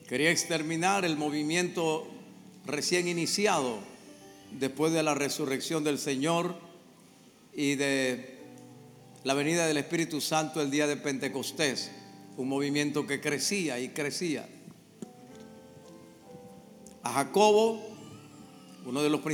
Quería exterminar el movimiento recién iniciado después de la resurrección del Señor y de la venida del Espíritu Santo el día de Pentecostés, un movimiento que crecía y crecía. A Jacobo, uno de los